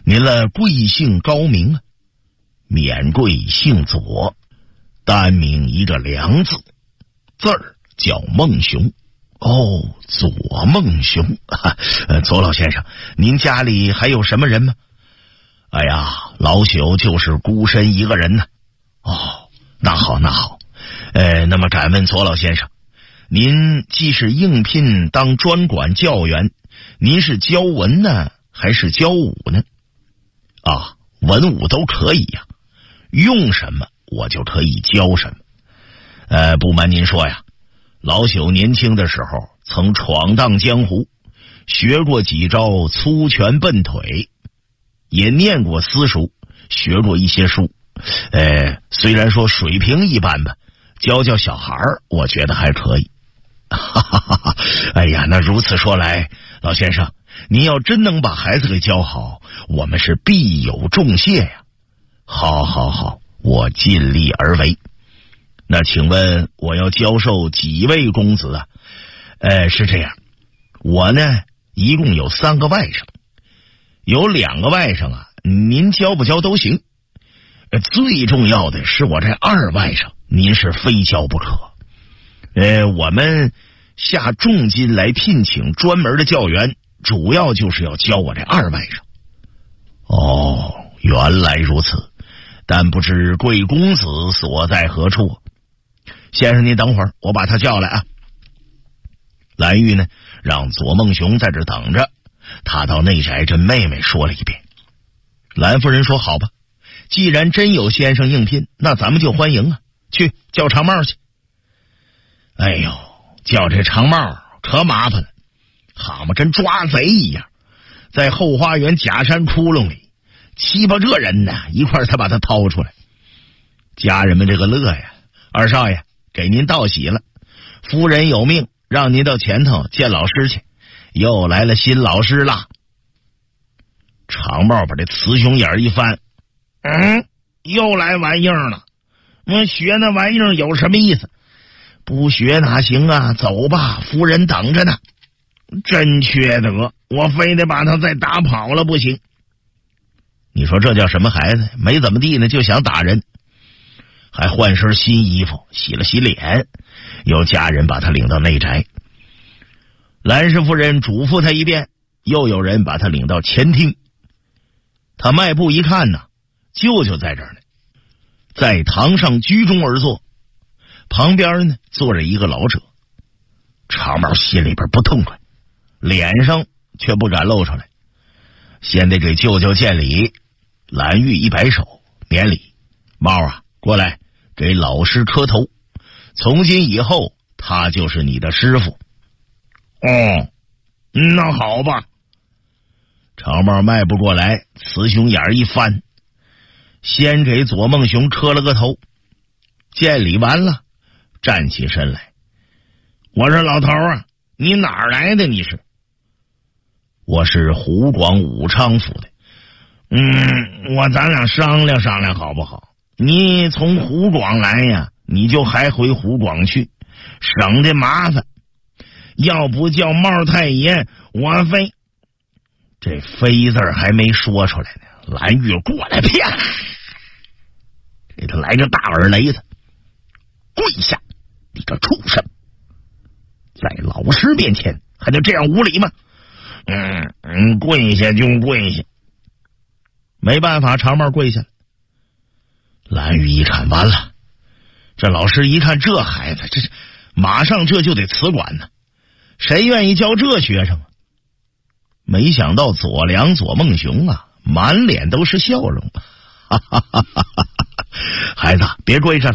您了贵姓高明啊？免贵姓左，单名一个良字，字儿叫孟雄。哦，左孟雄。左老先生，您家里还有什么人吗？哎呀，老朽就是孤身一个人呢。哦，那好那好。那么敢问左老先生，您既是应聘当专管教员，您是教文呢还是教武呢？啊，文武都可以呀，用什么我就可以教什么。不瞒您说呀，老朽年轻的时候曾闯荡江湖，学过几招粗拳笨腿，也念过私塾，学过一些书。虽然说水平一般吧，教小孩我觉得还可以。哎呀，那如此说来，老先生，您要真能把孩子给教好，我们是必有重谢呀。好，我尽力而为。那请问我要教授几位公子啊？是这样，我呢一共有3个外甥，有2个外甥啊，您教不教都行。最重要的是我这2外甥，您是非教不可。我们下重金来聘请专门的教员，主要就是要教我这2外甥。哦，原来如此，但不知贵公子所在何处？先生您等会儿，我把他叫来啊。蓝玉呢让左孟雄在这等着，他到内宅跟妹妹说了一遍。蓝夫人说好吧，既然真有先生应聘，那咱们就欢迎啊，去叫长帽去。哎呦，叫这长帽可麻烦了，好嘛，跟抓贼一样，在后花园假山窟窿里7、8个人呢一块才把他掏出来。家人们这个乐呀，二少爷给您道喜了，夫人有命让您到前头见老师去，又来了新老师啦。长帽把这雌雄眼一翻，又来玩意儿了。我学那玩意儿有什么意思？不学哪行啊？走吧，夫人等着呢。真缺德，我非得把他再打跑了不行。你说这叫什么孩子？没怎么地呢，就想打人，还换身新衣服，洗了洗脸，有家人把他领到内宅。蓝氏夫人嘱咐他一遍，又有人把他领到前厅。他迈步一看呢，舅舅在这儿呢，在堂上居中而坐，旁边呢坐着一个老者。长毛心里边不痛快，脸上却不敢露出来，先得给舅舅见礼。蓝玉一摆手免礼，猫啊，过来给老师磕头，从今以后他就是你的师傅。哦，那好吧。长毛迈不过来，雌雄眼一翻，先给左孟雄磕了个头，见礼完了，站起身来。我说老头啊，你哪儿来的？你是？我是湖广武昌府的。咱俩商量商量好不好？你从湖广来呀，你就还回湖广去，省得麻烦。要不叫茂太爷，我非……这非字还没说出来呢，蓝玉过来，啪，给他来个大耳雷子，跪下！你个畜生，在老师面前还能这样无礼吗？跪下就跪下。没办法，长帽跪下了。蓝玉一看，完了，这老师一看这孩子，这马上这就得辞管呢，谁愿意教这学生啊？没想到左良左孟雄啊，满脸都是笑容。孩子，别跪着了。